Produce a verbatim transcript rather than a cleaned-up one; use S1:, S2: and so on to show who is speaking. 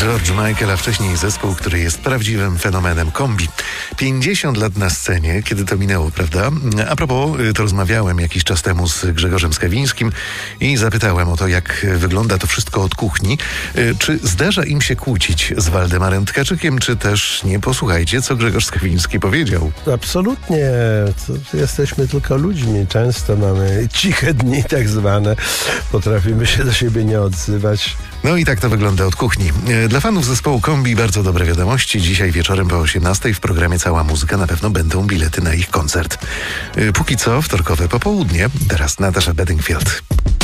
S1: George Michael, a wcześniej zespół, który jest prawdziwym fenomenem kombi. pięćdziesiąt lat na scenie, kiedy to minęło, prawda? A propos, to rozmawiałem jakiś czas temu z Grzegorzem Skawińskim i zapytałem o to, jak wygląda to wszystko od kuchni. Czy zdarza im się kłócić z Waldemarem Tkaczykiem, czy też nie? Posłuchajcie, co Grzegorz Skawiński powiedział.
S2: Absolutnie. To jesteśmy tylko ludźmi. Często mamy ciche dni tak zwane. Potrafimy się do siebie nie odzywać.
S1: No i tak to wygląda od kuchni. Dla fanów zespołu Kombi bardzo dobre wiadomości. Dzisiaj wieczorem po osiemnastej w programie Cała Muzyka na pewno będą bilety na ich koncert. Póki co wtorkowe popołudnie. Teraz Natasza Bedingfield.